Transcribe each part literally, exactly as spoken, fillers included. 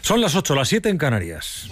Son las ocho, las siete en Canarias.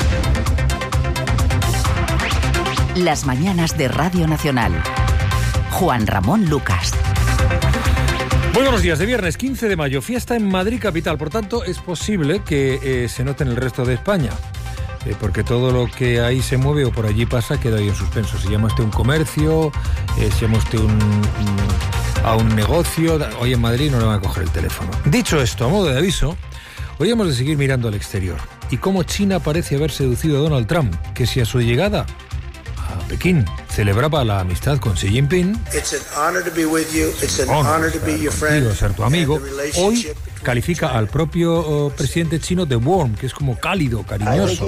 Las mañanas de Radio Nacional. Juan Ramón Lucas. Muy buenos días, de viernes quince de mayo, fiesta en Madrid capital, por tanto es posible que eh, se note en el resto de España, eh, porque todo lo que ahí se mueve o por allí pasa queda ahí en suspenso. Si llama usted un comercio, eh, si llama usted un, un, a un negocio, hoy en Madrid no le van a coger el teléfono. Dicho esto, a modo de aviso, hoy hemos de seguir mirando al exterior y cómo China parece haber seducido a Donald Trump, que si a su llegada a Pekín celebraba la amistad con Xi Jinping, honor contigo, ser tu amigo, hoy califica al propio uh, presidente chino de warm, que es como cálido, cariñoso.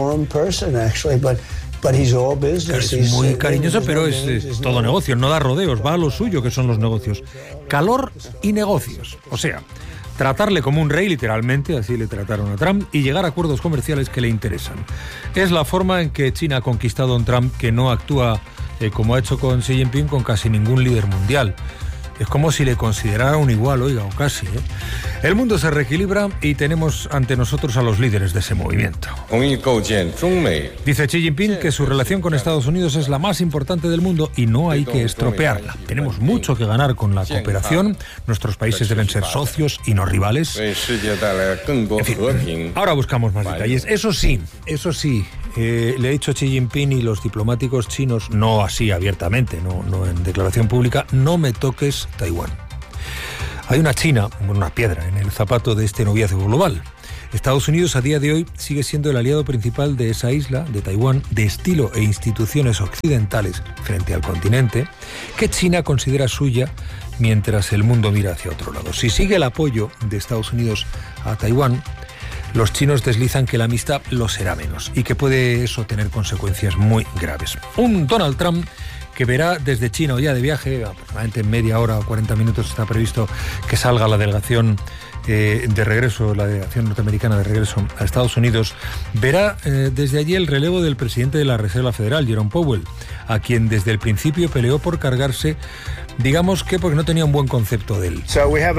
Es muy cariñoso, pero es, es todo negocio, no da rodeos, va a lo suyo, que son los negocios. Calor y negocios, o sea, tratarle como un rey, literalmente, así le trataron a Trump, y llegar a acuerdos comerciales que le interesan. Es la forma en que China ha conquistado a un Trump que no actúa eh, como ha hecho con Xi Jinping con casi ningún líder mundial. Es como si le considerara un igual, oiga, o casi, ¿eh? El mundo se reequilibra y tenemos ante nosotros a los líderes de ese movimiento. Dice Xi Jinping que su relación con Estados Unidos es la más importante del mundo y no hay que estropearla. Tenemos mucho que ganar con la cooperación. Nuestros países deben ser socios y no rivales. En fin, ahora buscamos más detalles. Eso sí, eso sí, eh, le ha dicho Xi Jinping y los diplomáticos chinos, no así abiertamente, no, no en declaración pública, no me toques Taiwán. Hay una China, una piedra en el zapato de este noviazgo global. Estados Unidos a día de hoy sigue siendo el aliado principal de esa isla, de Taiwán, de estilo e instituciones occidentales frente al continente, que China considera suya mientras el mundo mira hacia otro lado. Si sigue el apoyo de Estados Unidos a Taiwán, los chinos deslizan que la amistad lo será menos y que puede eso tener consecuencias muy graves. Un Donald Trump que verá desde China o ya de viaje, aproximadamente en media hora o cuarenta minutos está previsto que salga la delegación eh, de regreso, la delegación norteamericana de regreso a Estados Unidos, verá eh, desde allí el relevo del presidente de la Reserva Federal, Jerome Powell, a quien desde el principio peleó por cargarse, digamos que porque no tenía un buen concepto de él.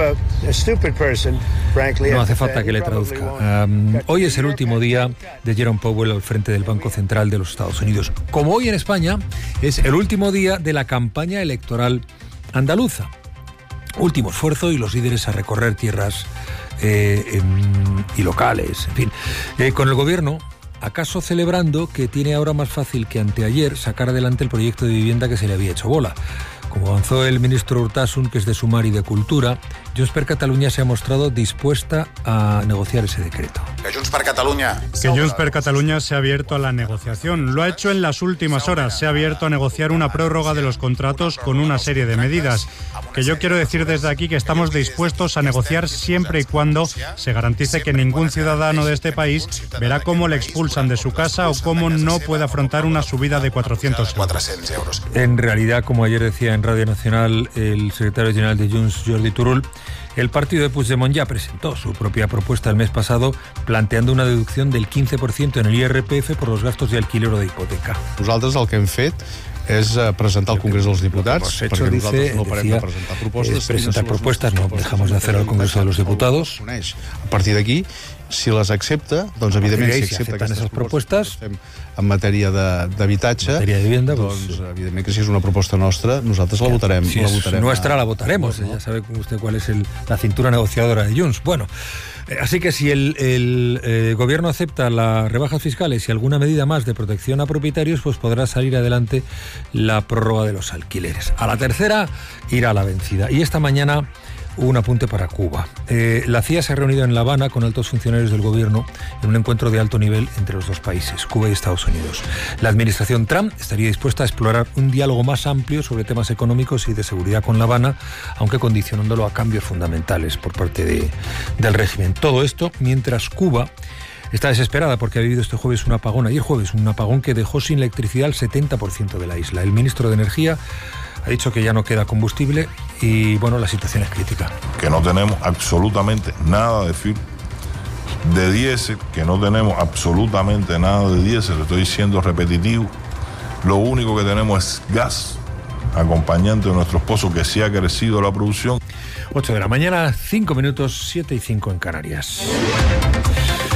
No hace falta que le traduzca. Um, hoy es el último día de Jerome Powell al frente del Banco Central de los Estados Unidos. Como hoy en España es el último día de la campaña electoral andaluza. Último esfuerzo y los líderes a recorrer tierras eh, eh, y locales, en fin. Eh, con el gobierno, acaso celebrando que tiene ahora más fácil que anteayer sacar adelante el proyecto de vivienda que se le había hecho bola. Como avanzó el ministro Urtasun, que es de Sumar y de Cultura, Junts per Catalunya se ha mostrado dispuesta a negociar ese decreto. Que Junts per Catalunya... Que Junts per Catalunya se ha abierto a la negociación. Lo ha hecho en las últimas horas. Se ha abierto a negociar una prórroga de los contratos con una serie de medidas. Que yo quiero decir desde aquí que estamos dispuestos a negociar siempre y cuando se garantice que ningún ciudadano de este país verá cómo le expulsan de su casa o cómo no puede afrontar una subida de cuatrocientos euros. En realidad, como ayer decía en Radio Nacional el secretario general de Junts, Jordi Turull, el partido de Puigdemont ya presentó su propia propuesta el mes pasado, planteando una deducción del quince por ciento en el I R P F por los gastos de alquiler o de hipoteca. Nosaltres el que hem fet és presentar al Congrés dels Diputats, hecho, perquè dice, nosaltres no parem de presentar propostes. Presentar propuestas, no dejamos de hacer al Congreso de los Diputados. A partir d'aquí, si les accepta, doncs evidentment si accepta aquestes propostes en matèria d'habitatge, de doncs evidentment que si és una proposta nostra, nosaltres la votarem. Si la es votarem nuestra, la votaremos. Ya sabe usted cuál es el, la cintura negociadora de Junts. Bueno, eh, así que si el, el eh, gobierno acepta las rebajas fiscales y alguna medida más de protección a propietarios, pues podrá salir adelante la prórroga de los alquileres. A la tercera irá a la vencida. Y esta mañana un apunte para Cuba. Eh, la C I A se ha reunido en La Habana con altos funcionarios del gobierno en un encuentro de alto nivel entre los dos países, Cuba y Estados Unidos. La administración Trump estaría dispuesta a explorar un diálogo más amplio sobre temas económicos y de seguridad con La Habana, aunque condicionándolo a cambios fundamentales por parte de, del régimen. Todo esto mientras Cuba está desesperada porque ha vivido este jueves un apagón, ayer jueves, un apagón que dejó sin electricidad el setenta por ciento de la isla. El ministro de Energía ha dicho que ya no queda combustible y, bueno, la situación es crítica. Que no tenemos absolutamente nada de fil de diésel, que no tenemos absolutamente nada de diésel, estoy siendo repetitivo. Lo único que tenemos es gas, acompañante de nuestros pozos, que sí ha crecido la producción. ocho de la mañana, cinco minutos, siete y cinco en Canarias.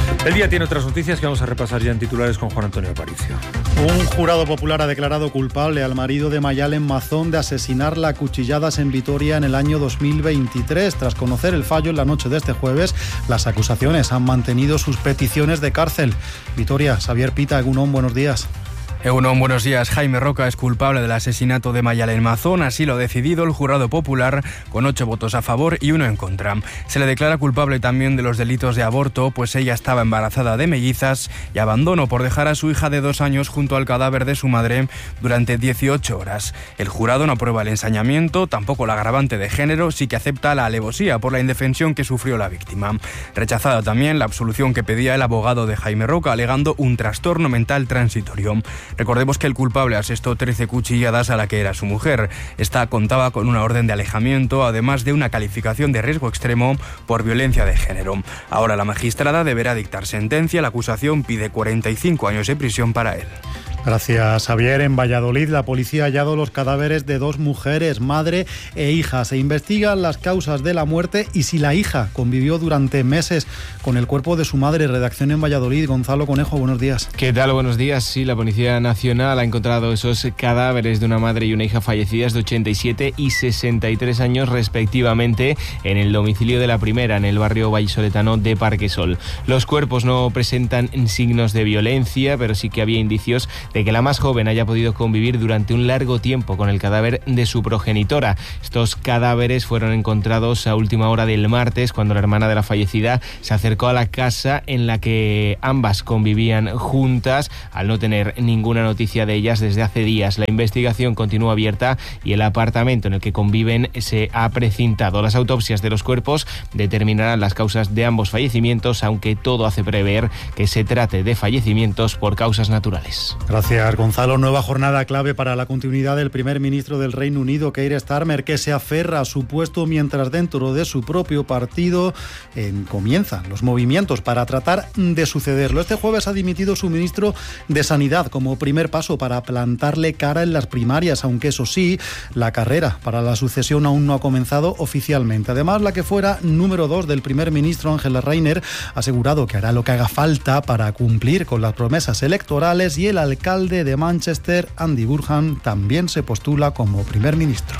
El día tiene otras noticias que vamos a repasar ya en titulares con Juan Antonio Aparicio. Un jurado popular ha declarado culpable al marido de Mayalen Mazón de asesinarla a cuchilladas en Vitoria en el año dos mil veintitrés. Tras conocer el fallo en la noche de este jueves, las acusaciones han mantenido sus peticiones de cárcel. Vitoria, Xavier Pita, Egunon, buenos días. Egunon, buenos días. Jaime Roca es culpable del asesinato de Mayalen Mazón, así lo ha decidido el jurado popular con ocho votos a favor y uno en contra. Se le declara culpable también de los delitos de aborto, pues ella estaba embarazada de mellizas, y abandono por dejar a su hija de dos años junto al cadáver de su madre durante dieciocho horas. El jurado no aprueba el ensañamiento, tampoco la agravante de género, sí que acepta la alevosía por la indefensión que sufrió la víctima. Rechazada también la absolución que pedía el abogado de Jaime Roca, alegando un trastorno mental transitorio. Recordemos que el culpable asestó trece cuchilladas a la que era su mujer. Esta contaba con una orden de alejamiento, además de una calificación de riesgo extremo por violencia de género. Ahora la magistrada deberá dictar sentencia. La acusación pide cuarenta y cinco años de prisión para él. Gracias, Javier. En Valladolid, la policía ha hallado los cadáveres de dos mujeres, madre e hija. Se investigan las causas de la muerte y si la hija convivió durante meses con el cuerpo de su madre. Redacción en Valladolid. Gonzalo Conejo, buenos días. ¿Qué tal? Buenos días. Sí, la Policía Nacional ha encontrado esos cadáveres de una madre y una hija fallecidas de ochenta y siete y sesenta y tres años respectivamente en el domicilio de la primera, en el barrio vallisoletano de Parquesol. Los cuerpos no presentan signos de violencia, pero sí que había indicios de que la más joven haya podido convivir durante un largo tiempo con el cadáver de su progenitora. Estos cadáveres fueron encontrados a última hora del martes, cuando la hermana de la fallecida se acercó a la casa en la que ambas convivían juntas, al no tener ninguna noticia de ellas desde hace días. La investigación continúa abierta y el apartamento en el que conviven se ha precintado. Las autopsias de los cuerpos determinarán las causas de ambos fallecimientos, aunque todo hace prever que se trate de fallecimientos por causas naturales. Gracias, Gonzalo. Nueva jornada clave para la continuidad del primer ministro del Reino Unido, Keir Starmer, que se aferra a su puesto mientras dentro de su propio partido eh, comienzan los movimientos para tratar de sucederlo. Este jueves ha dimitido su ministro de Sanidad como primer paso para plantarle cara en las primarias, aunque eso sí, la carrera para la sucesión aún no ha comenzado oficialmente. Además, la que fuera número dos del primer ministro, Angela Rayner, ha asegurado que hará lo que haga falta para cumplir con las promesas electorales, y el alcalde alcalde de Manchester, Andy Burnham, también se postula como primer ministro.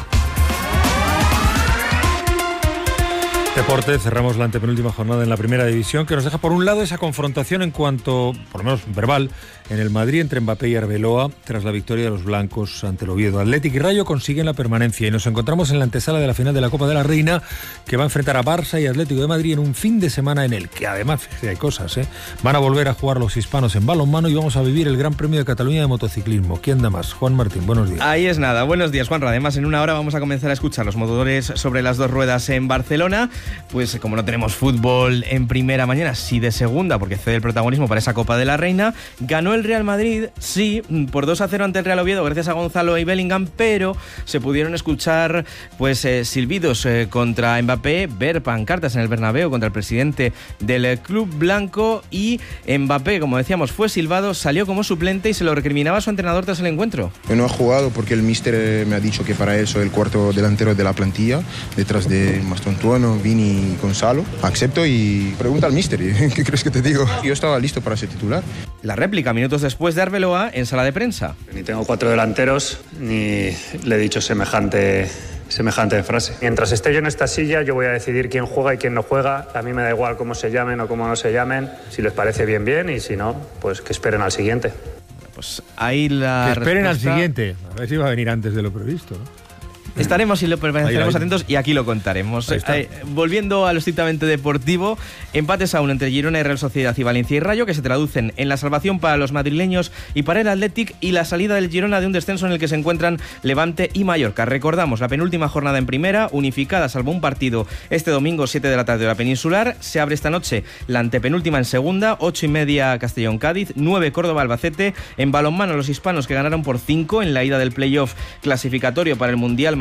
Deporte, cerramos la antepenúltima jornada en la primera división, que nos deja por un lado esa confrontación en cuanto, por lo menos verbal, en el Madrid entre Mbappé y Arbeloa tras la victoria de los blancos ante el Oviedo. Atlético y Rayo consiguen la permanencia y nos encontramos en la antesala de la final de la Copa de la Reina, que va a enfrentar a Barça y Atlético de Madrid en un fin de semana en el que además, fíjate, hay cosas, ¿eh? Van a volver a jugar los hispanos en balonmano y vamos a vivir el Gran Premio de Cataluña de motociclismo. ¿Quién da más? Juan Martín, buenos días. Ahí es nada, buenos días, Juanra. Además, en una hora vamos a comenzar a escuchar los motores sobre las dos ruedas en Barcelona. Pues como no tenemos fútbol en primera mañana, sí de segunda, porque cede el protagonismo para esa Copa de la Reina. Ganó el Real Madrid, sí, por dos a cero ante el Real Oviedo, gracias a Gonzalo y Bellingham, pero se pudieron escuchar pues eh, silbidos eh, contra Mbappé, ver pancartas en el Bernabéu contra el presidente del eh, club blanco, y Mbappé, como decíamos, fue silbado, salió como suplente y se lo recriminaba a su entrenador tras el encuentro. Yo no he jugado porque el míster me ha dicho que para él soy el cuarto delantero de la plantilla, detrás de Mastontuono, Vini y Gonzalo. Acepto y pregunta al míster, ¿qué crees que te digo? Yo estaba listo para ser titular. La réplica minutos después de Arbeloa en sala de prensa. Ni tengo cuatro delanteros, ni le he dicho semejante... semejante frase. Mientras esté yo en esta silla, yo voy a decidir quién juega y quién no juega. A mí me da igual cómo se llamen o cómo no se llamen. Si les parece bien, bien, y si no, pues que esperen al siguiente. Pues ahí la Que esperen respuesta... al siguiente. A ver si va a venir antes de lo previsto, ¿no? Estaremos y lo permaneceremos atentos y aquí lo contaremos. Eh, volviendo a lo estrictamente deportivo, empates aún entre Girona y Real Sociedad y Valencia y Rayo, que se traducen en la salvación para los madrileños y para el Athletic, y la salida del Girona de un descenso en el que se encuentran Levante y Mallorca. Recordamos, la penúltima jornada en primera, unificada salvo un partido este domingo, siete de la tarde, hora peninsular. Se abre esta noche la antepenúltima en segunda, ocho y media Castellón-Cádiz, nueve Córdoba-Albacete. En balonmano, los hispanos que ganaron por cinco en la ida del playoff clasificatorio para el Mundial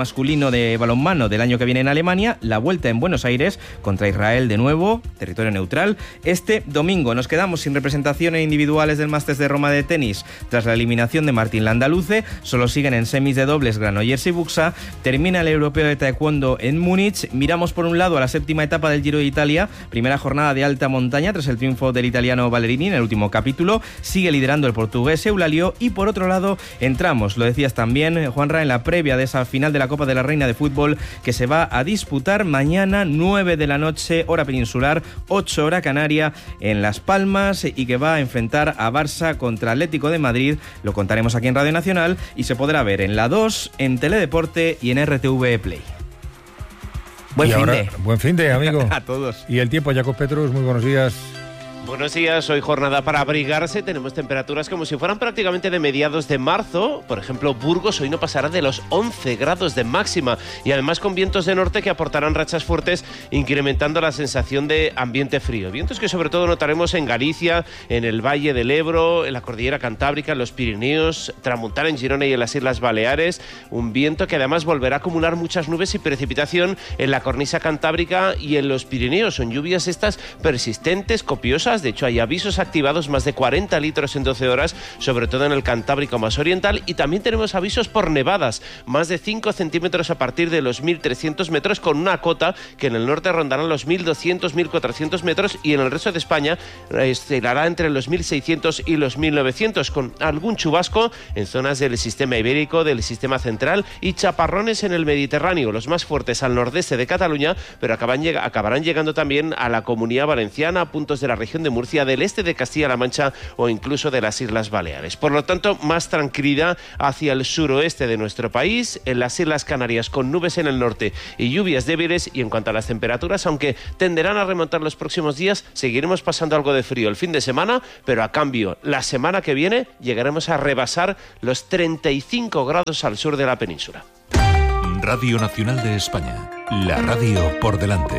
masculino de balonmano del año que viene en Alemania, la vuelta en Buenos Aires contra Israel de nuevo, territorio neutral. Este domingo nos quedamos sin representaciones individuales del Masters de Roma de tenis tras la eliminación de Martín Landaluce. Solo siguen en semis de dobles Granollers y Buxa. Termina el europeo de taekwondo en Múnich. Miramos por un lado a la séptima etapa del Giro de Italia, primera jornada de alta montaña tras el triunfo del italiano Ballerini en el último capítulo. Sigue liderando el portugués Eulalio y por otro lado entramos, lo decías también, Juanra, en la previa de esa final de la Copa de la Reina de Fútbol que se va a disputar mañana nueve de la noche, hora peninsular, ocho hora canaria, en Las Palmas, y que va a enfrentar a Barça contra Atlético de Madrid. Lo contaremos aquí en Radio Nacional y se podrá ver en La dos, en Teledeporte y en R T V Play. Buen fin de. Buen fin de, amigo. A todos. Y el tiempo, Jacob Petrus, muy buenos días. Buenos días, hoy jornada para abrigarse, tenemos temperaturas como si fueran prácticamente de mediados de marzo. Por ejemplo, Burgos hoy no pasará de los once grados de máxima y además con vientos de norte que aportarán rachas fuertes, incrementando la sensación de ambiente frío. Vientos que sobre todo notaremos en Galicia, en el Valle del Ebro, en la Cordillera Cantábrica, en los Pirineos, Tramontana en Girona y en las Islas Baleares. Un viento que además volverá a acumular muchas nubes y precipitación en la cornisa cantábrica y en los Pirineos. Son lluvias estas persistentes, copiosas. De hecho, hay avisos activados, más de cuarenta litros en doce horas, sobre todo en el Cantábrico más oriental, y también tenemos avisos por nevadas, más de cinco centímetros a partir de los mil trescientos metros, con una cota que en el norte rondarán los mil doscientos a mil cuatrocientos metros y en el resto de España oscilará entre los mil seiscientos y los mil novecientos, con algún chubasco en zonas del sistema ibérico, del sistema central y chaparrones en el Mediterráneo, los más fuertes al nordeste de Cataluña, pero acaban, acabarán llegando también a la Comunidad Valenciana, a puntos de la región de Murcia, del este de Castilla-La Mancha o incluso de las Islas Baleares. Por lo tanto, más tranquilidad hacia el suroeste de nuestro país, en las Islas Canarias con nubes en el norte y lluvias débiles. Y en cuanto a las temperaturas, aunque tenderán a remontar los próximos días, seguiremos pasando algo de frío el fin de semana, pero a cambio, la semana que viene llegaremos a rebasar los treinta y cinco grados al sur de la península. Radio Nacional de España, la radio por delante.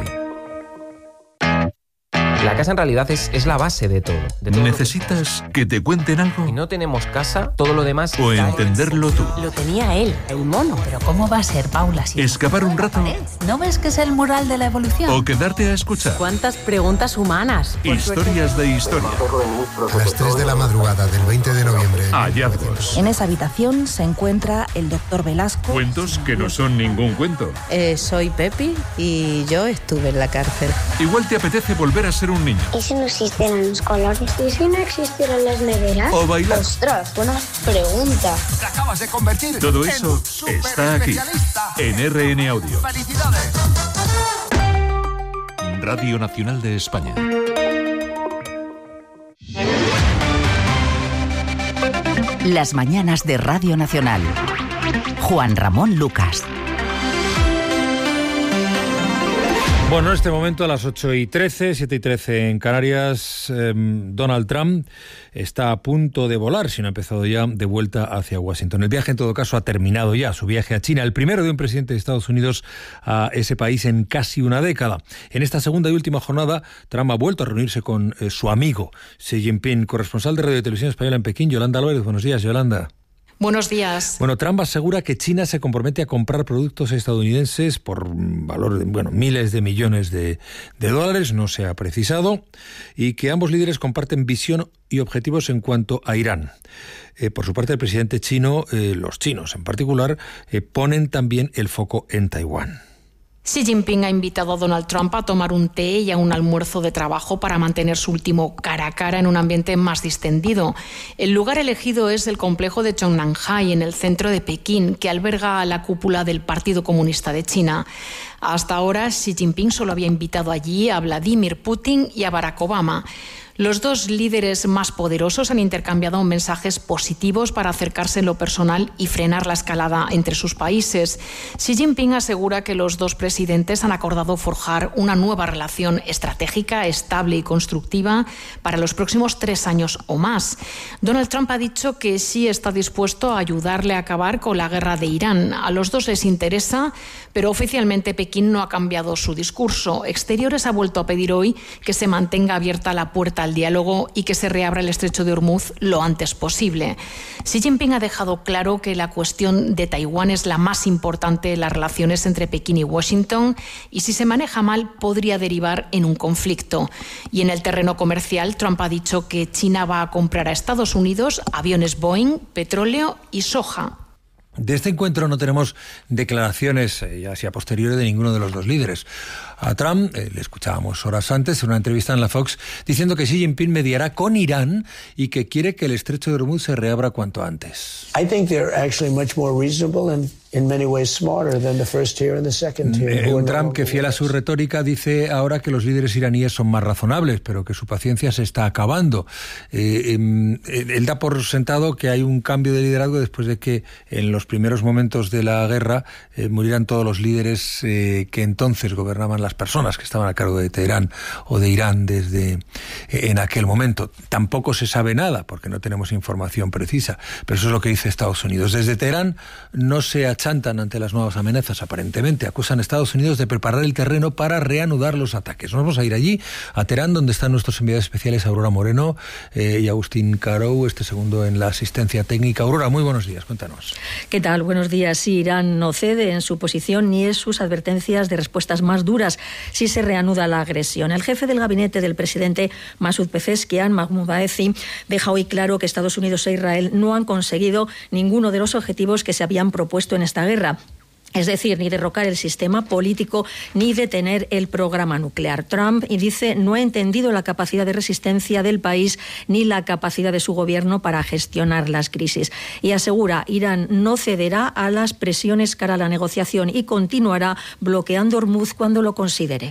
La casa en realidad es, es la base de todo. De todo ¿Necesitas que... que te cuenten algo? Si no tenemos casa, todo lo demás... O entenderlo tú. Lo tenía él, el mono. Pero ¿cómo va a ser, Paula? Si ¿Escapar un rato? ¿No ves que es el mural de la evolución? ¿O quedarte a escuchar? ¿Cuántas preguntas humanas? Historias de historia. A las tres de la madrugada del veinte de noviembre. Hallazgos. En esa habitación se encuentra el doctor Velasco. Cuentos que no son ningún cuento. Eh, soy Pepi y yo estuve en la cárcel. Igual te apetece volver a ser un niño. ¿Y si no existieran los colores? ¿Y si no existieran las neveras? O bailar. Ostras, buena pregunta. Te acabas de convertir. Todo eso está aquí, en R N Audio. ¡Felicidades! Radio Nacional de España. Las mañanas de Radio Nacional. Juan Ramón Lucas. Bueno, en este momento a las ocho y trece, siete y trece en Canarias, eh, Donald Trump está a punto de volar, si no ha empezado ya, de vuelta hacia Washington. El viaje en todo caso ha terminado ya, su viaje a China, el primero de un presidente de Estados Unidos a ese país en casi una década. En esta segunda y última jornada, Trump ha vuelto a reunirse con eh, su amigo Xi Jinping, corresponsal de Radio y Televisión Española en Pekín, Yolanda Álvarez. Buenos días, Yolanda. Buenos días. Bueno, Trump asegura que China se compromete a comprar productos estadounidenses por valor de, bueno, miles de millones de, de dólares, no se ha precisado, y que ambos líderes comparten visión y objetivos en cuanto a Irán. Eh, por su parte, el presidente chino, eh, los chinos en particular, eh, ponen también el foco en Taiwán. Xi Jinping ha invitado a Donald Trump a tomar un té y a un almuerzo de trabajo para mantener su último cara a cara en un ambiente más distendido. El lugar elegido es el complejo de Zhongnanhai, en el centro de Pekín, que alberga la cúpula del Partido Comunista de China. Hasta ahora, Xi Jinping solo había invitado allí a Vladimir Putin y a Barack Obama. Los dos líderes más poderosos han intercambiado mensajes positivos para acercarse en lo personal y frenar la escalada entre sus países. Xi Jinping asegura que los dos presidentes han acordado forjar una nueva relación estratégica, estable y constructiva para los próximos tres años o más. Donald Trump ha dicho que Xi está dispuesto a ayudarle a acabar con la guerra de Irán. A los dos les interesa, pero oficialmente Pekín no ha cambiado su discurso. Exteriores ha vuelto a pedir hoy que se mantenga abierta la puerta al diálogo y que se reabra el estrecho de Hormuz lo antes posible. Xi Jinping ha dejado claro que la cuestión de Taiwán es la más importante de las relaciones entre Pekín y Washington y si se maneja mal podría derivar en un conflicto. Y en el terreno comercial, Trump ha dicho que China va a comprar a Estados Unidos aviones Boeing, petróleo y soja. De este encuentro no tenemos declaraciones, eh, ya sea posteriores, de ninguno de los dos líderes. A Trump, eh, le escuchábamos horas antes en una entrevista en la Fox, diciendo que Xi Jinping mediará con Irán y que quiere que el estrecho de Hormuz se reabra cuanto antes. I think they're actually much more reasonable and in many ways smarter than the first tier and the second tier. Eh, un Trump que, fiel a su retórica, dice ahora que los líderes iraníes son más razonables, pero que su paciencia se está acabando. Eh, eh, él da por sentado que hay un cambio de liderazgo después de que en los primeros momentos de la guerra eh, murieran todos los líderes eh, que entonces gobernaban las personas que estaban a cargo de Teherán o de Irán desde eh, en aquel momento. Tampoco se sabe nada porque no tenemos información precisa, pero eso es lo que dice Estados Unidos. Desde Teherán no se achantan ante las nuevas amenazas, aparentemente. Acusan a Estados Unidos de preparar el terreno para reanudar los ataques. Nos vamos a ir allí, a Teherán, donde están nuestros enviados especiales Aurora Moreno eh, y Agustín Carou, este segundo en la asistencia técnica. Aurora, muy buenos días, cuéntanos. ¿Qué tal? Buenos días. Sí, Irán no cede en su posición ni en sus advertencias de respuestas más duras si se reanuda la agresión. El jefe del gabinete del presidente Masoud Pezeshkian, Mahmoud Baqi, deja hoy claro que Estados Unidos e Israel no han conseguido ninguno de los objetivos que se habían propuesto en esta guerra. Es decir, ni derrocar el sistema político ni detener el programa nuclear. Trump, y dice, no ha entendido la capacidad de resistencia del país ni la capacidad de su gobierno para gestionar las crisis. Y asegura, Irán no cederá a las presiones cara a la negociación y continuará bloqueando Hormuz cuando lo considere.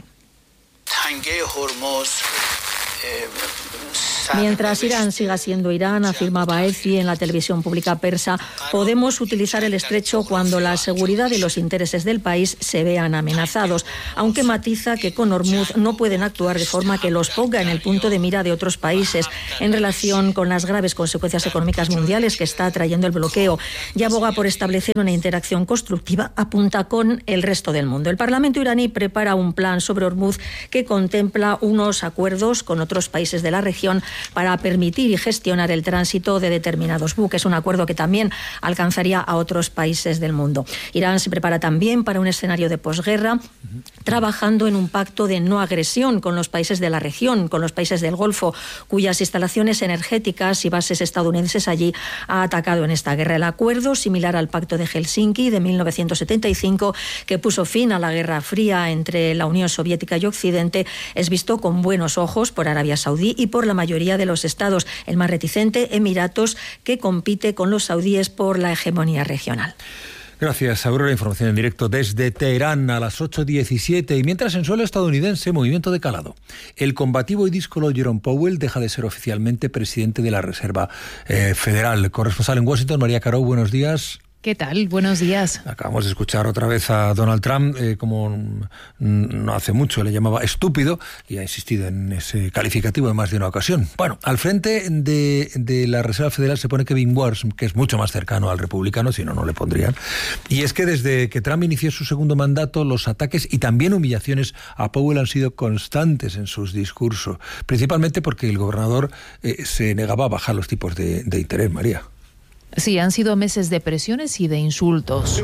Mientras Irán siga siendo Irán, afirma Baqi en la televisión pública persa, podemos utilizar el estrecho cuando la seguridad y los intereses del país se vean amenazados, aunque matiza que con Hormuz no pueden actuar de forma que los ponga en el punto de mira de otros países en relación con las graves consecuencias económicas mundiales que está trayendo el bloqueo, y aboga por establecer una interacción constructiva, apunta, con el resto del mundo. El Parlamento iraní prepara un plan sobre Hormuz que contempla unos acuerdos con otros países de la región para permitir y gestionar el tránsito de determinados buques, un acuerdo que también alcanzaría a otros países del mundo. Irán se prepara también para un escenario de posguerra, trabajando en un pacto de no agresión con los países de la región, con los países del Golfo, cuyas instalaciones energéticas y bases estadounidenses allí ha atacado en esta guerra. El acuerdo, similar al Pacto de Helsinki de mil novecientos setenta y cinco, que puso fin a la Guerra Fría entre la Unión Soviética y Occidente, es visto con buenos ojos por Arabia Saudí y por la mayoría de los estados, el más reticente, Emiratos, que compite con los saudíes por la hegemonía regional. Gracias, Aurora. Información en directo desde Teherán a las ocho diecisiete. Y mientras, en suelo estadounidense, movimiento de calado. El combativo y díscolo Jerome Powell deja de ser oficialmente presidente de la Reserva eh, Federal. Corresponsal en Washington, María Carou, buenos días. ¿Qué tal? Buenos días. Acabamos de escuchar otra vez a Donald Trump, eh, como no hace mucho le llamaba estúpido, y ha insistido en ese calificativo en más de una ocasión. Bueno, al frente de, de la Reserva Federal se pone Kevin Warsh, que es mucho más cercano al republicano, si no, no le pondrían. Y es que desde que Trump inició su segundo mandato, los ataques y también humillaciones a Powell han sido constantes en sus discursos, principalmente porque el gobernador eh, se negaba a bajar los tipos de, de interés, María. Sí, han sido meses de presiones y de insultos.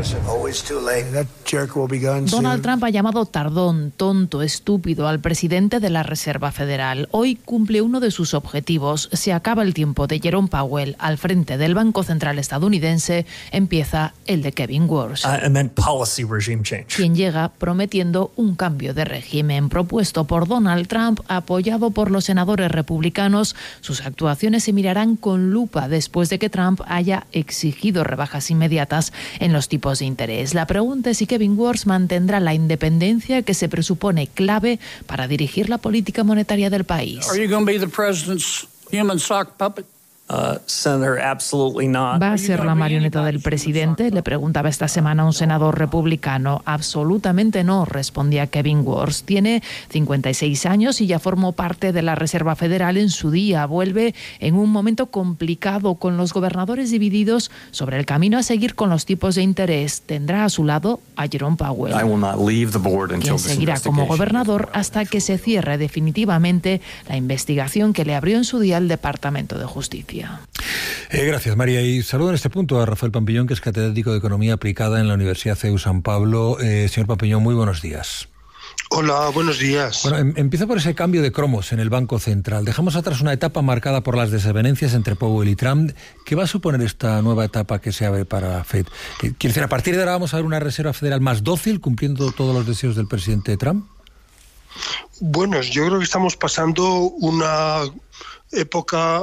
Donald Trump ha llamado tardón, tonto, estúpido al presidente de la Reserva Federal. Hoy cumple uno de sus objetivos. Se acaba el tiempo de Jerome Powell al frente del Banco Central estadounidense. Empieza el de Kevin Warsh, quien llega prometiendo un cambio de régimen propuesto por Donald Trump, apoyado por los senadores republicanos. Sus actuaciones se mirarán con lupa después de que Trump haya exigido rebajas inmediatas en los tipos de interés. La pregunta es si Kevin Warsh mantendrá la independencia que se presupone clave para dirigir la política monetaria del país. Are you going to be the president's human sock puppet? ¿Va a ser la marioneta del presidente? Le preguntaba esta semana un senador republicano. Absolutamente no, respondía Kevin Warsh. Tiene cincuenta y seis años y ya formó parte de la Reserva Federal en su día. Vuelve en un momento complicado, con los gobernadores divididos sobre el camino a seguir con los tipos de interés. Tendrá a su lado a Jerome Powell, quien seguirá como gobernador hasta que se cierre definitivamente la investigación que le abrió en su día el Departamento de Justicia. Eh, gracias, María. Y saludo en este punto a Rafael Pampillón, que es catedrático de Economía Aplicada en la Universidad C E U San Pablo. Eh, señor Pampillón, muy buenos días. Hola, buenos días. Bueno, em, empiezo por ese cambio de cromos en el Banco Central. Dejamos atrás una etapa marcada por las desavenencias entre Powell y Trump. ¿Qué va a suponer esta nueva etapa que se abre para la Fed? Eh, ¿Quiere decir, a partir de ahora vamos a ver una Reserva Federal más dócil, cumpliendo todos los deseos del presidente Trump? Bueno, yo creo que estamos pasando una época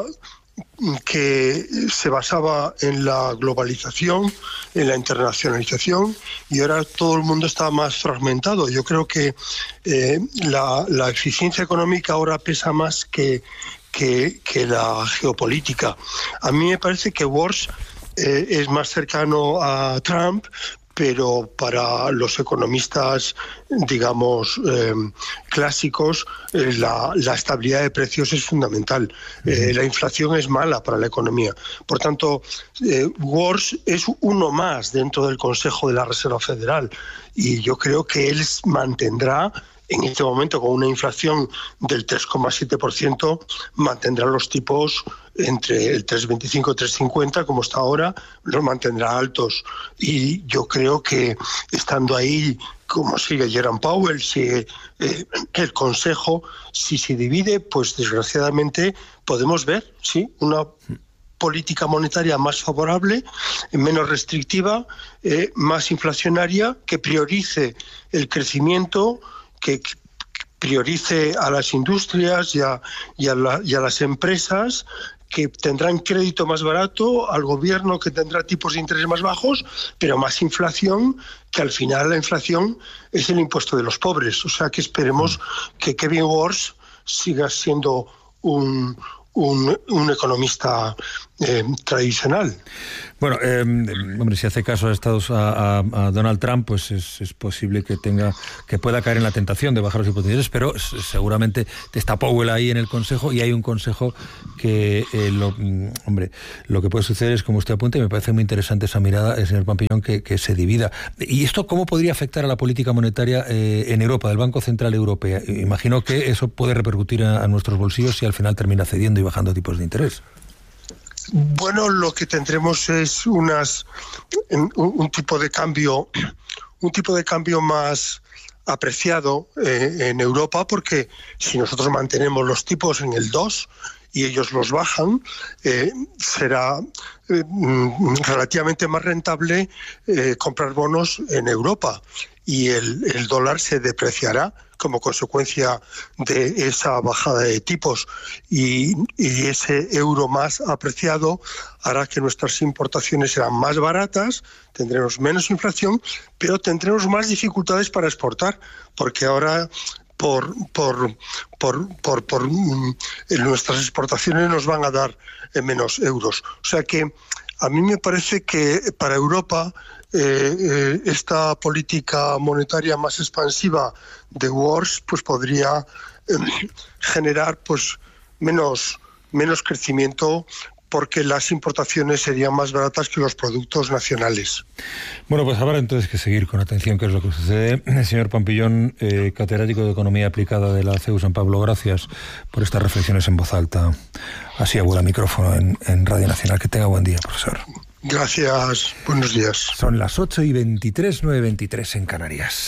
que se basaba en la globalización, en la internacionalización, y ahora todo el mundo está más fragmentado. Yo creo que eh, la, la eficiencia económica ahora pesa más que, que, que la geopolítica. A mí me parece que Warsh eh, es más cercano a Trump, pero para los economistas, digamos, eh, clásicos, eh, la, la estabilidad de precios es fundamental. Eh, la inflación es mala para la economía. Por tanto, eh, Warsh es uno más dentro del Consejo de la Reserva Federal, y yo creo que él mantendrá, en este momento con una inflación del tres coma siete por ciento, mantendrá los tipos entre el tres coma veinticinco y tres coma cincuenta, como está ahora, los mantendrá altos. Y yo creo que estando ahí, como sigue Jerome Powell, sigue eh, el Consejo, si se divide, pues desgraciadamente podemos ver, sí, una política monetaria más favorable, menos restrictiva, eh, más inflacionaria, que priorice el crecimiento, que priorice a las industrias y a, y a, la, y a las empresas, que tendrán crédito más barato, al gobierno, que tendrá tipos de interés más bajos, pero más inflación, que al final la inflación es el impuesto de los pobres. O sea que esperemos que Kevin Warsh siga siendo un, un, un economista eh, tradicional. Bueno, eh, hombre, si hace caso a, Estados, a, a, a Donald Trump, pues es, es posible que tenga, que pueda caer en la tentación de bajar los tipos de interés, pero seguramente está Powell ahí en el Consejo, y hay un Consejo que, eh, lo, hombre, lo que puede suceder es, como usted apunta, y me parece muy interesante esa mirada, el señor Pampillón, que, que se divida. ¿Y esto cómo podría afectar a la política monetaria eh, en Europa, del Banco Central Europeo? Imagino que eso puede repercutir a, a nuestros bolsillos si al final termina cediendo y bajando tipos de interés. Bueno, lo que tendremos es unas un, un tipo de cambio, un tipo de cambio más apreciado eh, en Europa, porque si nosotros mantenemos los tipos en el dos y ellos los bajan, eh, será eh, relativamente más rentable eh, comprar bonos en Europa, y el, el dólar se depreciará como consecuencia de esa bajada de tipos, y, y ese euro más apreciado hará que nuestras importaciones serán más baratas, tendremos menos inflación, pero tendremos más dificultades para exportar, porque ahora por por por por, por mm, nuestras exportaciones nos van a dar eh, menos euros. O sea que a mí me parece que para Europa eh, eh, esta política monetaria más expansiva de Warsh pues podría eh, generar pues menos menos crecimiento, porque las importaciones serían más baratas que los productos nacionales. Bueno, pues habrá entonces que seguir con atención qué es lo que sucede. El señor Pampillón, eh, catedrático de Economía Aplicada de la C E U San Pablo, gracias por estas reflexiones en voz alta. Así a vuela micrófono en, en Radio Nacional. Que tenga buen día, profesor. Gracias, buenos días. Son las ocho y veintitrés, nueve y veintitrés en Canarias.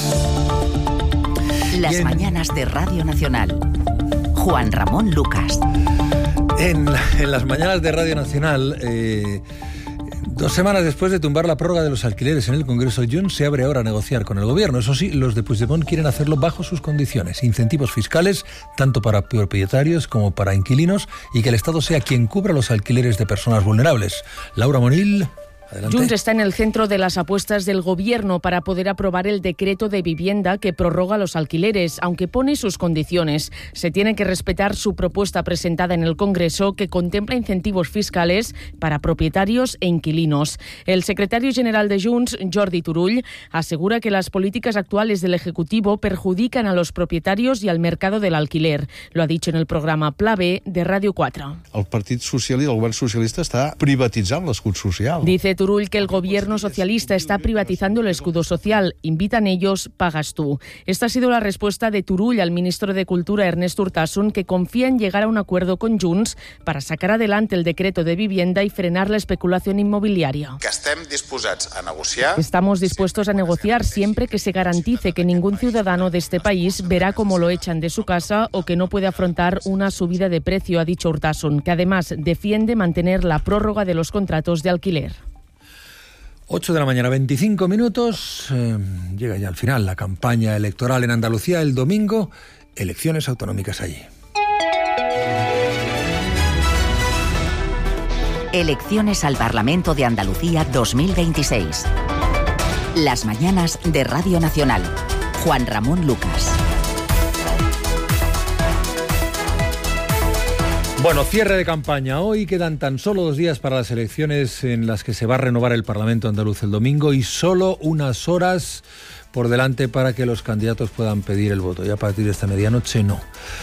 Las en... mañanas de Radio Nacional. Juan Ramón Lucas. En, en las mañanas de Radio Nacional, eh, dos semanas después de tumbar la prórroga de los alquileres en el Congreso, Junts se abre ahora a negociar con el gobierno. Eso sí, los de Puigdemont quieren hacerlo bajo sus condiciones: incentivos fiscales, tanto para propietarios como para inquilinos, y que el Estado sea quien cubra los alquileres de personas vulnerables. Laura Monil, Adelante. Junts está en el centro de las apuestas del Gobierno para poder aprobar el decreto de vivienda que prorroga los alquileres, aunque pone sus condiciones. Se tiene que respetar su propuesta presentada en el Congreso, que contempla incentivos fiscales para propietarios e inquilinos. El secretario general de Junts, Jordi Turull, asegura que las políticas actuales del Ejecutivo perjudican a los propietarios y al mercado del alquiler. Lo ha dicho en el programa Pla B de Radio cuatro. El Partit Socialista, el Govern Socialista, está privatitzant l'escut social. Dice Turull que el gobierno socialista está privatizando el escudo social. Invitan ellos, pagas tú. Esta ha sido la respuesta de Turull al ministro de Cultura, Ernest Urtasun, que confía en llegar a un acuerdo con Junts para sacar adelante el decreto de vivienda y frenar la especulación inmobiliaria. Que estem disposats a negociar. Estamos dispuestos a negociar siempre que se garantice que ningún ciudadano de este país verá cómo lo echan de su casa o que no puede afrontar una subida de precio, ha dicho Urtasun, que además defiende mantener la prórroga de los contratos de alquiler. ocho de la mañana, veinticinco minutos. Eh, llega ya al final la campaña electoral en Andalucía. El domingo, elecciones autonómicas allí. Elecciones al Parlamento de Andalucía dos mil veintiséis. Las mañanas de Radio Nacional. Juan Ramón Lucas. Bueno, cierre de campaña. Hoy quedan tan solo dos días para las elecciones en las que se va a renovar el Parlamento andaluz el domingo y solo unas horas por delante para que los candidatos puedan pedir el voto. Y a partir de esta medianoche no.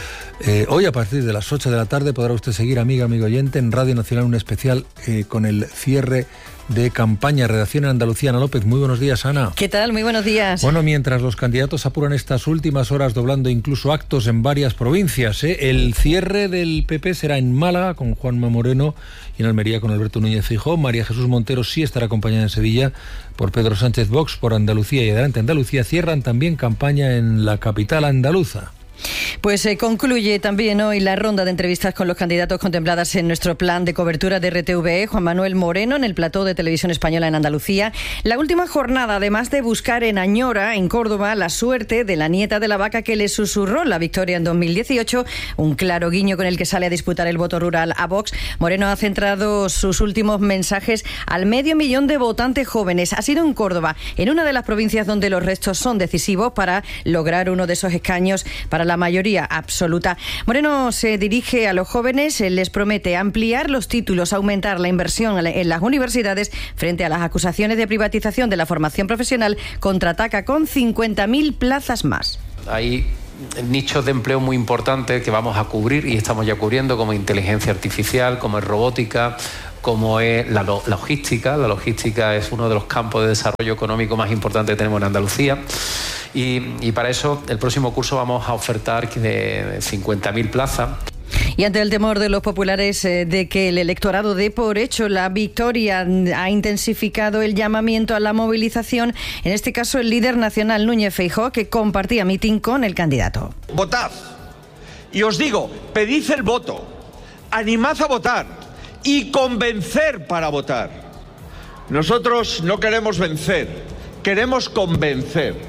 Eh, hoy a partir de las ocho de la tarde podrá usted seguir, amiga, amigo oyente, en Radio Nacional un especial eh, con el cierre de campaña. Redacción en Andalucía, Ana López. Muy buenos días, Ana. ¿Qué tal? Muy buenos días. Bueno, mientras los candidatos apuran estas últimas horas doblando incluso actos en varias provincias, ¿eh? El cierre del P P será en Málaga con Juanma Moreno y en Almería con Alberto Núñez Feijóo. María Jesús Montero sí estará acompañada en Sevilla por Pedro Sánchez Vox, por Andalucía y Adelante Andalucía. Cierran también campaña en la capital andaluza. Pues se eh, concluye también hoy la ronda de entrevistas con los candidatos contempladas en nuestro plan de cobertura de R T V E. Juan Manuel Moreno en el plató de Televisión Española en Andalucía. La última jornada, además de buscar en Añora, en Córdoba, la suerte de la nieta de la vaca que le susurró la victoria en dos mil dieciocho, un claro guiño con el que sale a disputar el voto rural a Vox. Moreno ha centrado sus últimos mensajes al medio millón de votantes jóvenes. Ha sido en Córdoba, en una de las provincias donde los restos son decisivos para lograr uno de esos escaños para la mayoría absoluta. Moreno se dirige a los jóvenes, les promete ampliar los títulos, aumentar la inversión en las universidades frente a las acusaciones de privatización de la formación profesional. Contraataca con cincuenta mil plazas más. Hay nichos de empleo muy importantes que vamos a cubrir y estamos ya cubriendo, como inteligencia artificial, como es robótica, como es la lo- logística. La logística es uno de los campos de desarrollo económico más importantes que tenemos en Andalucía. Y, y para eso el próximo curso vamos a ofertar de cincuenta mil plazas. Y ante el temor de los populares eh, de que el electorado dé por hecho la victoria, ha intensificado el llamamiento a la movilización, en este caso el líder nacional Núñez Feijóo, que compartía mitin con el candidato. Votad. Y os digo, pedid el voto, animad a votar y convencer para votar. Nosotros no queremos vencer, queremos convencer.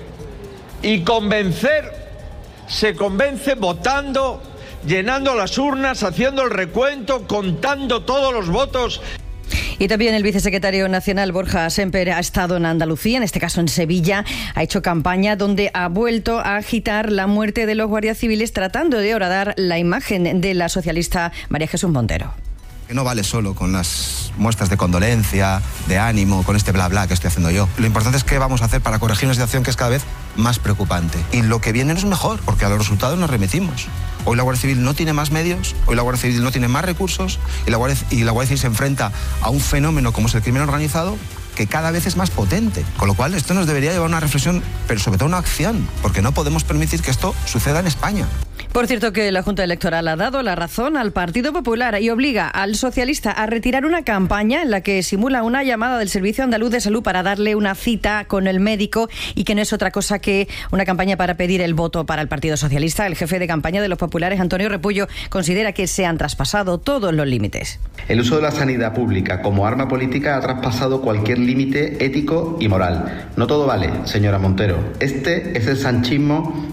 Y convencer se convence votando, llenando las urnas, haciendo el recuento, contando todos los votos. Y también el vicesecretario nacional Borja Semper ha estado en Andalucía, en este caso en Sevilla, ha hecho campaña donde ha vuelto a agitar la muerte de los guardias civiles, tratando de horadar la imagen de la socialista María Jesús Montero. Que no vale solo con las muestras de condolencia, de ánimo, con este bla bla que estoy haciendo yo. Lo importante es qué vamos a hacer para corregir una situación que es cada vez más preocupante. Y lo que viene no es mejor, porque a los resultados nos remitimos. Hoy la Guardia Civil no tiene más medios, hoy la Guardia Civil no tiene más recursos y la Guardia, y la Guardia Civil se enfrenta a un fenómeno como es el crimen organizado que cada vez es más potente. Con lo cual esto nos debería llevar a una reflexión, pero sobre todo a una acción, porque no podemos permitir que esto suceda en España. Por cierto, que la Junta Electoral ha dado la razón al Partido Popular y obliga al socialista a retirar una campaña en la que simula una llamada del Servicio Andaluz de Salud para darle una cita con el médico y que no es otra cosa que una campaña para pedir el voto para el Partido Socialista. El jefe de campaña de los populares, Antonio Repullo, considera que se han traspasado todos los límites. El uso de la sanidad pública como arma política ha traspasado cualquier límite ético y moral. No todo vale, señora Montero. Este es el sanchismo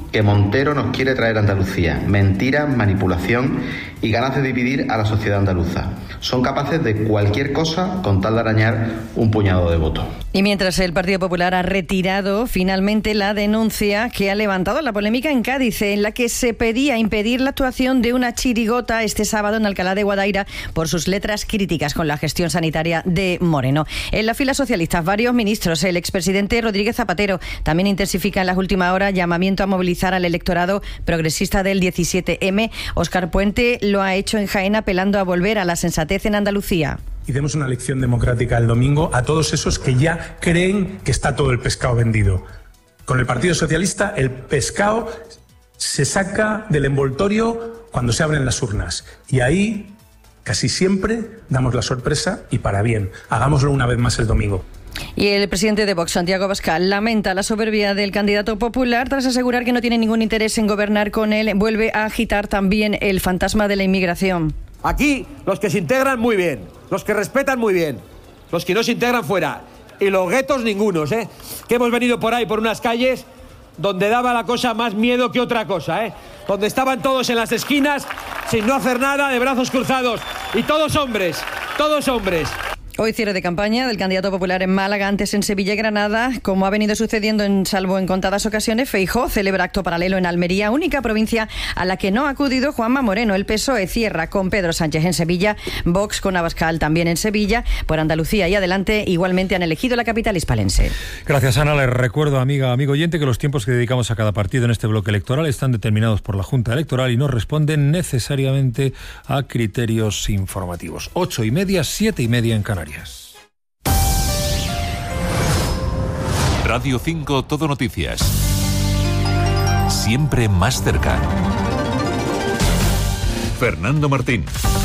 que Montero nos quiere traer a Andalucía. Mentira, manipulación y ganas de dividir a la sociedad andaluza. Son capaces de cualquier cosa con tal de arañar un puñado de votos. Y mientras el Partido Popular ha retirado finalmente la denuncia que ha levantado la polémica en Cádiz, en la que se pedía impedir la actuación de una chirigota este sábado en Alcalá de Guadaira por sus letras críticas con la gestión sanitaria de Moreno. En la fila socialista, varios ministros, el expresidente Rodríguez Zapatero también intensifica en las últimas horas llamamiento a movilizar al electorado progresista del diecisiete eme. Óscar Puente lo ha hecho en Jaén apelando a volver a la sensatez en Andalucía. Y demos una lección democrática el domingo a todos esos que ya creen que está todo el pescado vendido. Con el Partido Socialista, el pescado se saca del envoltorio cuando se abren las urnas. Y ahí, casi siempre, damos la sorpresa y para bien. Hagámoslo una vez más el domingo. Y el presidente de Vox, Santiago Abascal, lamenta la soberbia del candidato popular tras asegurar que no tiene ningún interés en gobernar con él. Vuelve a agitar también el fantasma de la inmigración. Aquí, los que se integran muy bien, los que respetan muy bien, los que no se integran fuera. Y los guetos ningunos, ¿eh? Que hemos venido por ahí, por unas calles donde daba la cosa más miedo que otra cosa, ¿eh? Donde estaban todos en las esquinas sin no hacer nada, de brazos cruzados. Y todos hombres, todos hombres. Hoy cierre de campaña del candidato popular en Málaga, antes en Sevilla y Granada. Como ha venido sucediendo en salvo en contadas ocasiones, Feijóo celebra acto paralelo en Almería, única provincia a la que no ha acudido Juanma Moreno. El P S O E cierra con Pedro Sánchez en Sevilla, Vox con Abascal también en Sevilla. Por Andalucía y adelante igualmente han elegido la capital hispalense. Gracias, Ana. Les recuerdo, amiga, amigo oyente, que los tiempos que dedicamos a cada partido en este bloque electoral están determinados por la Junta Electoral y no responden necesariamente a criterios informativos. Ocho y media, siete y media en Canarias. Radio cinco Todo Noticias. Siempre más cerca. Fernando Martín.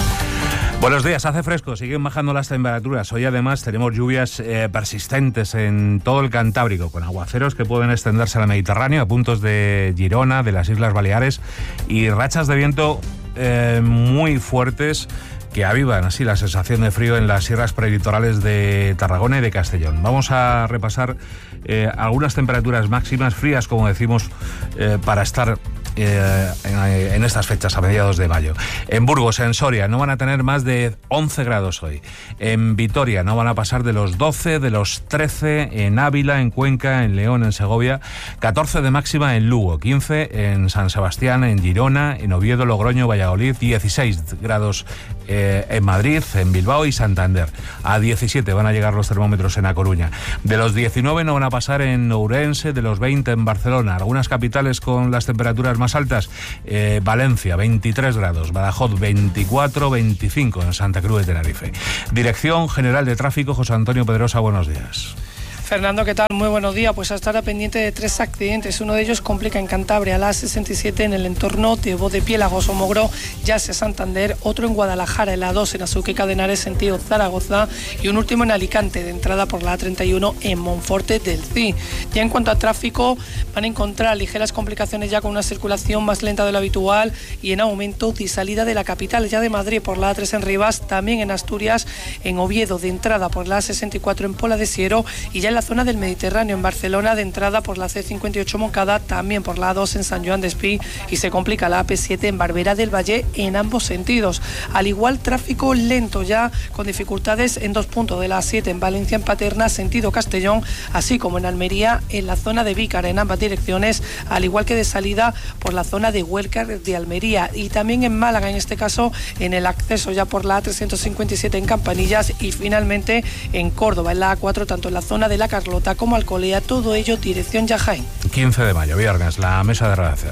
Buenos días, hace fresco, siguen bajando las temperaturas. Hoy además tenemos lluvias eh, persistentes en todo el Cantábrico, con aguaceros que pueden extenderse al Mediterráneo, a puntos de Girona, de las Islas Baleares, y rachas de viento eh, muy fuertes que avivan así la sensación de frío en las sierras prelitorales de Tarragona y de Castellón. Vamos a repasar eh, algunas temperaturas máximas frías, como decimos, eh, para estar eh, en, en estas fechas, a mediados de mayo. En Burgos, en Soria, no van a tener más de once grados hoy. En Vitoria no van a pasar de los doce, de los trece, en Ávila, en Cuenca, en León, en Segovia, catorce de máxima en Lugo, quince en San Sebastián, en Girona, en Oviedo, Logroño, Valladolid, dieciséis grados eh, en Madrid, en Bilbao y Santander. A diecisiete van a llegar los termómetros en A Coruña. De los diecinueve no van a pasar en Ourense, de los veinte en Barcelona. Algunas capitales con las temperaturas más altas, eh, Valencia, veintitrés grados, Badajoz, veinticuatro, veinticinco en Santa Cruz de Tenerife. Dirección General de Tráfico, José Antonio Pedrosa, buenos días. Fernando, ¿qué tal? Muy buenos días. Pues hasta ahora pendiente de tres accidentes. Uno de ellos complica en Cantabria, la A sesenta y siete en el entorno de Bodepiélago, Somogro, Llase, Santander. Otro en Guadalajara, en la A dos en Azuqueca de Henares, sentido Zaragoza. Y un último en Alicante, de entrada por la A treinta y uno en Monforte del Cí. Ya en cuanto a tráfico, van a encontrar ligeras complicaciones ya con una circulación más lenta de lo habitual y en aumento de salida de la capital, ya de Madrid por la A tres en Rivas, también en Asturias, en Oviedo, de entrada por la A sesenta y cuatro en Pola de Siero, y ya en la zona del Mediterráneo, en Barcelona, de entrada por la C cincuenta y ocho Moncada, también por la A dos en San Joan Despí, y se complica la A P siete en Barbera del Valle en ambos sentidos. Al igual, tráfico lento ya con dificultades en dos puntos de la A siete en Valencia, en Paterna, sentido Castellón, así como en Almería, en la zona de Vícar, en ambas direcciones, al igual que de salida por la zona de Huelca de Almería, y también en Málaga, en este caso en el acceso ya por la A trescientos cincuenta y siete en Campanillas, y finalmente en Córdoba, en la A cuatro, tanto en la zona de La Carlota como Alcolea, todo ello dirección ya Jaén. quince de mayo, viernes, la mesa de redacción.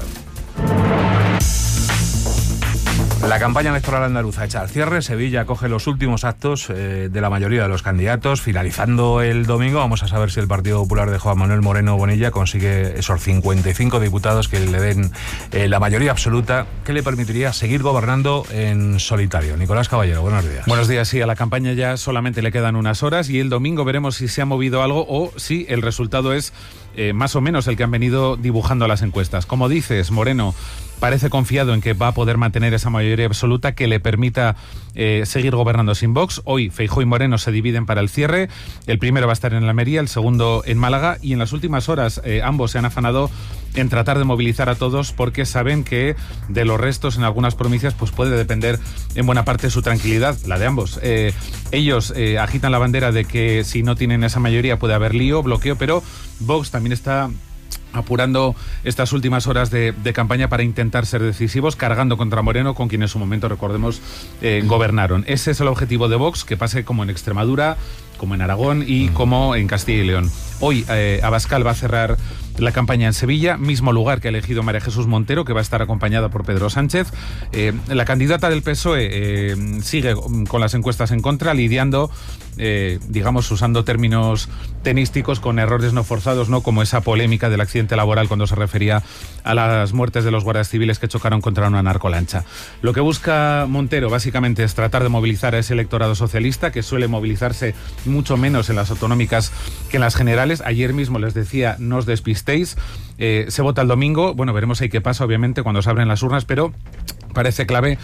La campaña electoral andaluza echa al cierre. Sevilla acoge los últimos actos eh, de la mayoría de los candidatos. Finalizando el domingo, vamos a saber si el Partido Popular de Juan Manuel Moreno Bonilla consigue esos cincuenta y cinco diputados que le den eh, la mayoría absoluta, que le permitiría seguir gobernando en solitario. Nicolás Caballero, buenos días. Buenos días, sí, a la campaña ya solamente le quedan unas horas y el domingo veremos si se ha movido algo o si el resultado es eh, más o menos el que han venido dibujando las encuestas. Como dices, Moreno parece confiado en que va a poder mantener esa mayoría absoluta que le permita eh, seguir gobernando sin Vox. Hoy Feijóo y Moreno se dividen para el cierre. El primero va a estar en Almería, el segundo en Málaga, y en las últimas horas eh, ambos se han afanado en tratar de movilizar a todos porque saben que de los restos en algunas provincias pues puede depender en buena parte su tranquilidad, la de ambos. Eh, ellos eh, agitan la bandera de que si no tienen esa mayoría puede haber lío, bloqueo, pero Vox también está apurando estas últimas horas de, de campaña para intentar ser decisivos, cargando contra Moreno, con quien en su momento, recordemos, eh, gobernaron. Ese es el objetivo de Vox, que pase como en Extremadura, como en Aragón y como en Castilla y León. Hoy eh, Abascal va a cerrar la campaña en Sevilla, mismo lugar que ha elegido María Jesús Montero, que va a estar acompañada por Pedro Sánchez. Eh, la candidata del P S O E eh, sigue con las encuestas en contra, lidiando, eh, digamos, usando términos tenísticos con errores no forzados, ¿no? Como esa polémica del accidente laboral cuando se refería a las muertes de los guardias civiles que chocaron contra una narcolancha. Lo que busca Montero básicamente es tratar de movilizar a ese electorado socialista, que suele movilizarse mucho menos en las autonómicas que en las generales. Ayer mismo les decía, no os despistéis, eh, se vota el domingo, bueno, veremos ahí qué pasa, obviamente, cuando se abren las urnas, pero parece clave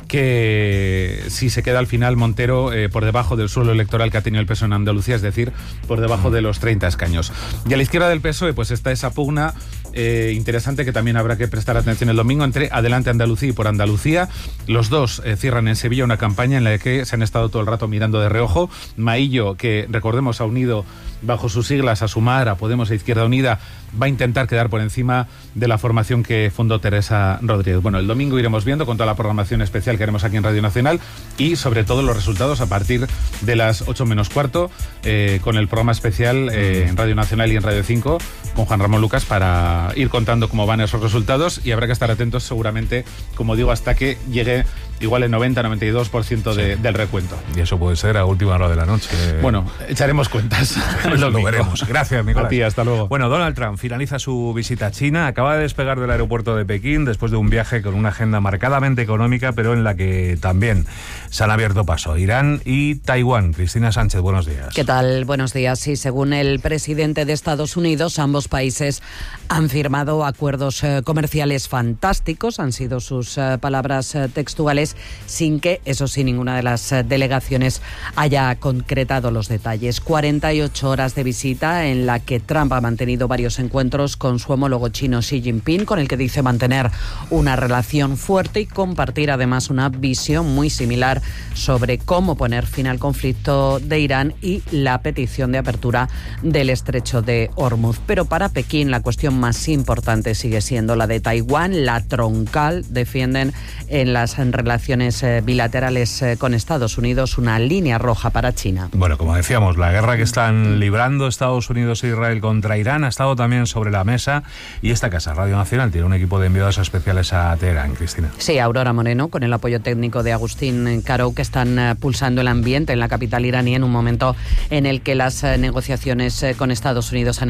que si se queda al final Montero eh, por debajo del suelo electoral que ha tenido el P S O E en Andalucía, es decir, por debajo de los treinta escaños. Y a la izquierda del P S O E pues está esa pugna eh, interesante que también habrá que prestar atención el domingo entre Adelante Andalucía y Por Andalucía. Los dos eh, cierran en Sevilla una campaña en la que se han estado todo el rato mirando de reojo. Maillo, que recordemos ha unido bajo sus siglas a Sumar, a Podemos e Izquierda Unida, va a intentar quedar por encima de la formación que fundó Teresa Rodríguez. Bueno, el domingo iremos viendo con toda la programación especial que haremos aquí en Radio Nacional y sobre todo los resultados a partir de las ocho menos cuarto eh, con el programa especial eh, en Radio Nacional y en Radio cinco con Juan Ramón Lucas para ir contando cómo van esos resultados, y habrá que estar atentos seguramente, como digo, hasta que llegue igual el noventa a noventa y dos por ciento de, sí. del recuento. Y eso puede ser a última hora de la noche. Bueno, echaremos cuentas. Lo veremos. Gracias, Nicolás. A ti, hasta luego. Bueno, Donald Trump finaliza su visita a China, acaba de despegar del aeropuerto de Pekín después de un viaje con una agenda marcadamente económica, pero en la que también se han abierto paso Irán y Taiwán. Cristina Sánchez, buenos días. ¿Qué tal? Buenos días. Sí, según el presidente de Estados Unidos, ambos países han firmado acuerdos eh, comerciales fantásticos, han sido sus eh, palabras eh, textuales, sin que, eso sí, ninguna de las eh, delegaciones haya concretado los detalles. cuarenta y ocho horas de visita en la que Trump ha mantenido varios encuentros con su homólogo chino Xi Jinping, con el que dice mantener una relación fuerte y compartir además una visión muy similar sobre cómo poner fin al conflicto de Irán y la petición de apertura del estrecho de Hormuz. Pero para Pekín la cuestión más importante sigue siendo la de Taiwán, la troncal, defienden en las relaciones bilaterales con Estados Unidos, una línea roja para China. Bueno, como decíamos, la guerra que están librando Estados Unidos e Israel contra Irán ha estado también sobre la mesa, y esta casa, Radio Nacional, tiene un equipo de enviados especiales a Teherán, Cristina. Sí, Aurora Moreno, con el apoyo técnico de Agustín Caro, que están pulsando el ambiente en la capital iraní en un momento en el que las negociaciones con Estados Unidos han